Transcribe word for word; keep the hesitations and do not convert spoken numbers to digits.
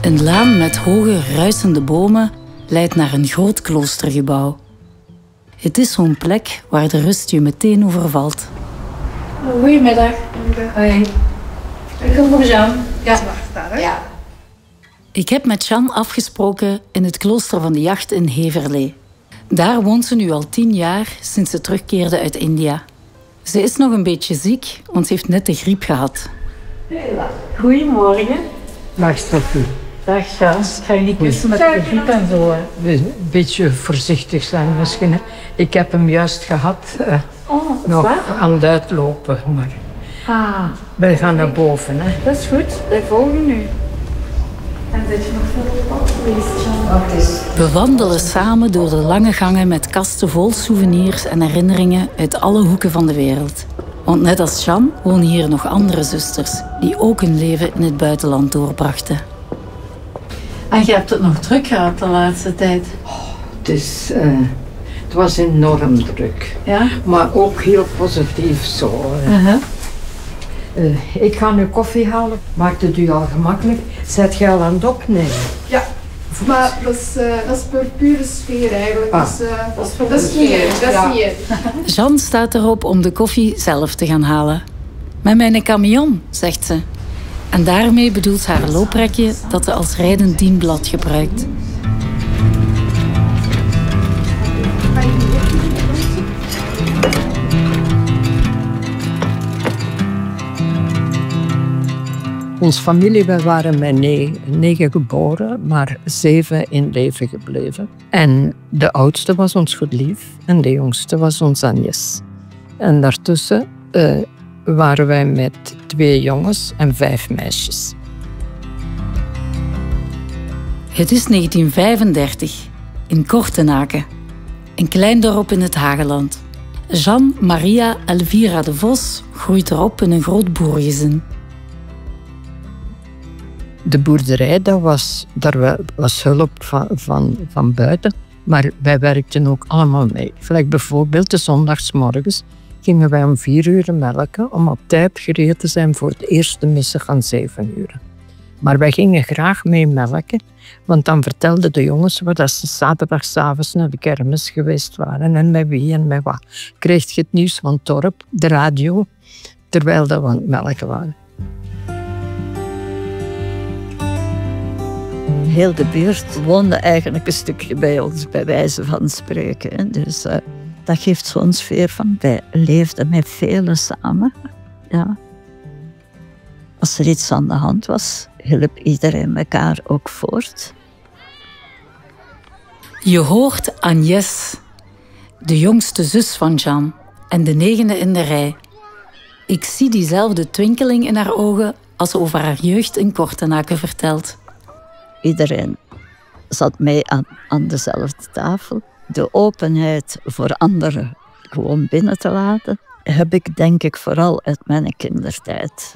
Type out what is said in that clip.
Een laan met hoge, ruisende bomen leidt naar een groot kloostergebouw. Het is zo'n plek waar de rust je meteen overvalt. Goedemiddag. Hoi. Ik kom voor Jean. Ja. ja. Ik heb met Jean afgesproken in het klooster van de Jacht in Heverlee. Daar woont ze nu al tien jaar sinds ze terugkeerde uit India. Ze is nog een beetje ziek, want ze heeft net de griep gehad. Goedemorgen. Dag Steffi. Dag Jean. Ga je niet kussen met de griep en zo? Hè? Een beetje voorzichtig zijn misschien. Ik heb hem juist gehad. Uh, oh, nog waar? aan het uitlopen. Maar ah. wij gaan naar boven. Hè. Dat is goed. Wij volgen nu. En zit je nog veel op pad geweest, Jean? We wandelen samen door de lange gangen met kasten vol souvenirs en herinneringen uit alle hoeken van de wereld. Want net als Jean wonen hier nog andere zusters die ook hun leven in het buitenland doorbrachten. En je hebt het nog druk gehad de laatste tijd? Oh, het, is, uh, het was enorm druk. Ja? Maar ook heel positief zo. Uh. Uh-huh. Uh, ik ga nu koffie halen. Maakt het u al gemakkelijk? Zet je al aan het opnemen? Ja, maar dat is, uh, dat is per pure sfeer eigenlijk. Ah. Dus, uh, dat is, dat is niet erg, dat is ja. niet erg. Jean staat erop om de koffie zelf te gaan halen. Met mijn camion, zegt ze. En daarmee bedoelt ze haar looprekje dat ze als rijdend dienblad gebruikt. Onze familie, wij waren met negen, negen geboren, maar zeven in leven gebleven. En de oudste was ons goed lief en de jongste was ons Agnes. En daartussen uh, waren wij met twee jongens en vijf meisjes. Het is negentien vijfendertig, in Kortenaken, een klein dorp in het Hageland. Jean Maria Elvira de Vos groeit erop in een groot boerengezin. De boerderij, dat was, daar was hulp van, van, van buiten, maar wij werkten ook allemaal mee. Gelijk bijvoorbeeld de zondagsmorgens gingen wij om vier uur melken om op tijd gereed te zijn voor het eerste missen van zeven uur. Maar wij gingen graag mee melken, want dan vertelden de jongens wat ze zaterdagavond naar de kermis geweest waren en met wie en met wat. Kreeg je het nieuws van het dorp, de radio, terwijl dat we aan het melken waren. Heel de buurt woonde eigenlijk een stukje bij ons, bij wijze van spreken. Dus uh, dat geeft zo'n sfeer van, wij leefden met velen samen. Ja. Als er iets aan de hand was, hielp iedereen elkaar ook voort. Je hoort Agnes, de jongste zus van Jean en de negende in de rij. Ik zie diezelfde twinkeling in haar ogen als ze over haar jeugd in Kortenaken vertelt. Iedereen zat mee aan, aan dezelfde tafel. De openheid voor anderen gewoon binnen te laten, heb ik denk ik vooral uit mijn kindertijd.